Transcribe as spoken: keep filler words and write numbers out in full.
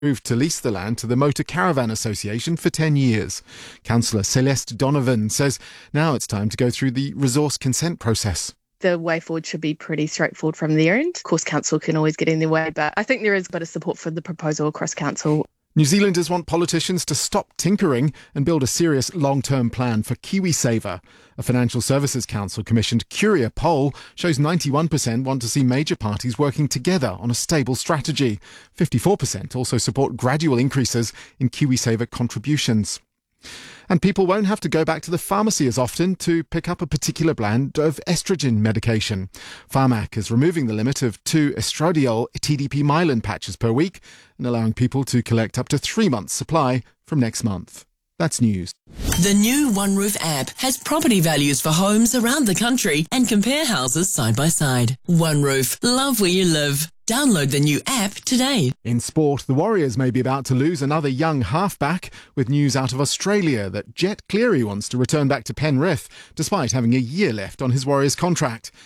approved to lease the land to the Motor Caravan Association for ten years. Councillor Celeste Donovan says now it's time to go through the resource consent process. The way forward should be pretty straightforward from their end. Of course, council can always get in their way, but I think there is a bit of support for the proposal across council. New Zealanders want politicians to stop tinkering and build a serious long-term plan for KiwiSaver. A Financial Services Council commissioned Curia poll shows ninety-one percent want to see major parties working together on a stable strategy. fifty-four percent also support gradual increases in KiwiSaver contributions. And people won't have to go back to the pharmacy as often to pick up a particular brand of estrogen medication. Pharmac is removing the limit of two estradiol T D P Mylan patches per week and allowing people to collect up to three months' supply from next month. That's news. The new OneRoof app has property values for homes around the country and compare houses side by side. OneRoof, love where you live. Download the new app today. In sport, the Warriors may be about to lose another young halfback, with news out of Australia that Jet Cleary wants to return back to Penrith, despite having a year left on his Warriors contract.